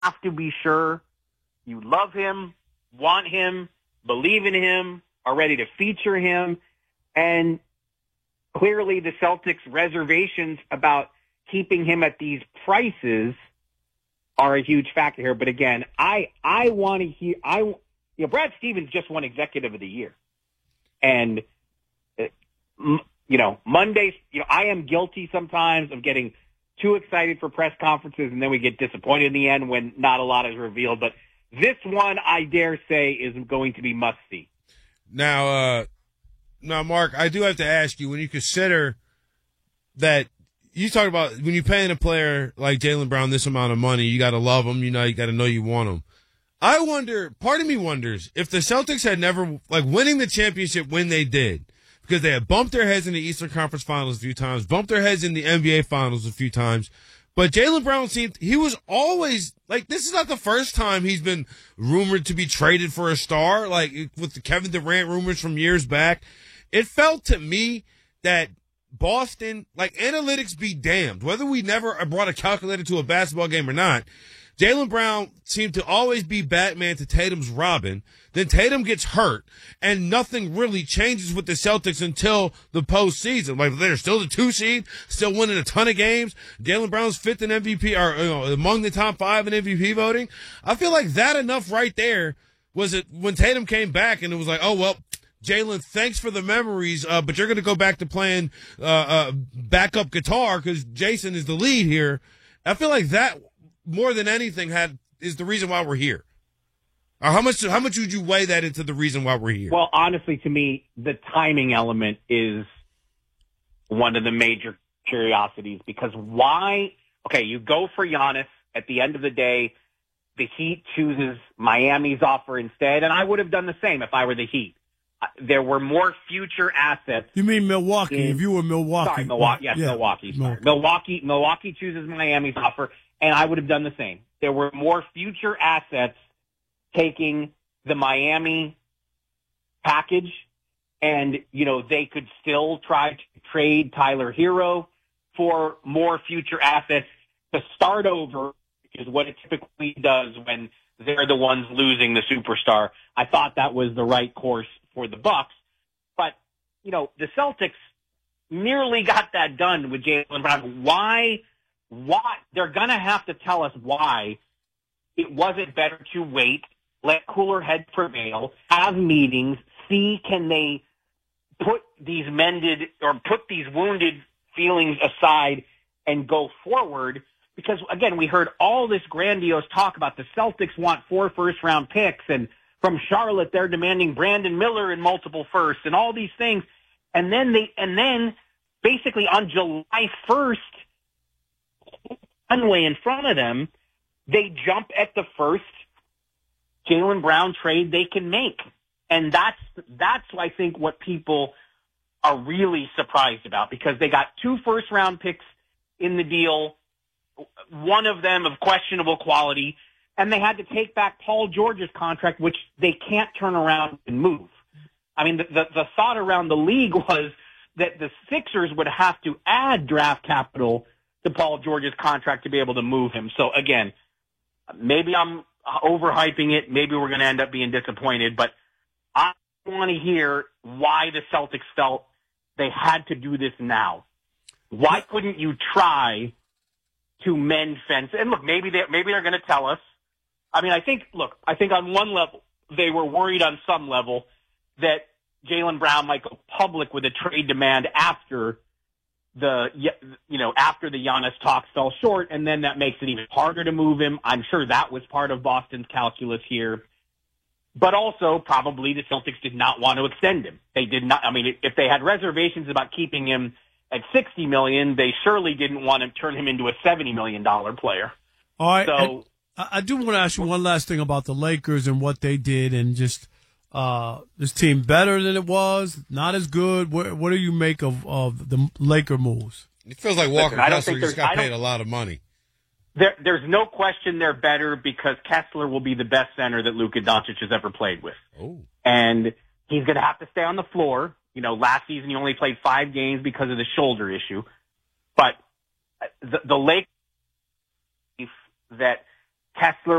have to be sure you love him, want him, believe in him, are ready to feature him. And clearly the Celtics' reservations about keeping him at these prices are a huge factor here. But again, I want to hear, Brad Stevens just won Executive of the Year. And, Mondays, I am guilty sometimes of getting too excited for press conferences, and then we get disappointed in the end when not a lot is revealed. But this one, I dare say, is going to be must-see. Now, Mark, I do have to ask you, when you consider that you talk about when you're paying a player like Jaylen Brown this amount of money, you got to love him. You got to know you want him. I wonder, part of me wonders, if the Celtics had never, winning the championship when they did, because they had bumped their heads in the Eastern Conference Finals a few times, bumped their heads in the NBA Finals a few times, but Jaylen Brown he was always, this is not the first time he's been rumored to be traded for a star, with the Kevin Durant rumors from years back. It felt to me that Boston, analytics be damned, whether we never brought a calculator to a basketball game or not, Jaylen Brown seemed to always be Batman to Tatum's Robin. Then Tatum gets hurt, and nothing really changes with the Celtics until the postseason. They're still the 2 seed, still winning a ton of games. Jaylen Brown's fifth in MVP, or among the top 5 in MVP voting. I feel like that enough right there was it when Tatum came back, and it was oh well. Jaylen, thanks for the memories, but you're going to go back to playing backup guitar because Jason is the lead here. I feel like that, more than anything, is the reason why we're here. Or how much would you weigh that into the reason why we're here? Well, honestly, to me, the timing element is one of the major curiosities, because why? Okay, you go for Giannis. At the end of the day, the Heat chooses Miami's offer instead, and I would have done the same if I were the Heat. There were more future assets. You mean Milwaukee? If you were Milwaukee. Sorry, Milwaukee. Yes, yeah. Milwaukee. Sorry. Milwaukee chooses Miami's offer, and I would have done the same. There were more future assets taking the Miami package, and, they could still try to trade Tyler Hero for more future assets to start over, is what it typically does when they're the ones losing the superstar. I thought that was the right course for the Bucks. But, the Celtics nearly got that done with Jaylen Brown. Why? They're going to have to tell us why it wasn't better to wait, let cooler heads prevail, have meetings, see can they put these wounded feelings aside and go forward. Because, again, we heard all this grandiose talk about the Celtics want 4 first-round picks, and from Charlotte they're demanding Brandon Miller and multiple firsts and all these things. And then basically on July 1st, runway in front of them, they jump at the first Jaylen Brown trade they can make. And that's I think what people are really surprised about, because they got 2 first-round picks in the deal, one of them of questionable quality, and they had to take back Paul George's contract, which they can't turn around and move. I mean, the thought around the league was that the Sixers would have to add draft capital to Paul George's contract to be able to move him. So, again, maybe I'm overhyping it. Maybe we're going to end up being disappointed, but I want to hear why the Celtics felt they had to do this now. Why couldn't you try to mend fence? And look, maybe they're going to tell us. I mean, I think on one level, they were worried on some level that Jaylen Brown might go public with a trade demand after the Giannis talks fell short, and then that makes it even harder to move him. I'm sure that was part of Boston's calculus here. But also, probably the Celtics did not want to extend him. They did not. I mean, if they had reservations about keeping him at $60 million, they surely didn't want to turn him into a $70 million player. All right. So I do want to ask you one last thing about the Lakers and what they did, and just this team better than it was, not as good. What do you make of the Laker moves? It feels like Walker Kessler just got paid a lot of money. There's no question they're better, because Kessler will be the best center that Luka Doncic has ever played with. Oh. And he's going to have to stay on the floor. Last season he only played 5 games because of the shoulder issue. But the Lakers, that Kessler